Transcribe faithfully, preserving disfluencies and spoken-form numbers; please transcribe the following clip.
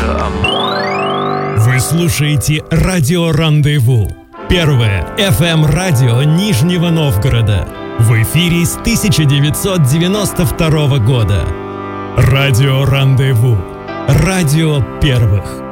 ком. Вы слушаете радио «Рандеву». Первое эф эм-радио Нижнего Новгорода. В эфире с тысяча девятьсот девяносто второго года. Радио «Рандеву». Радио первых.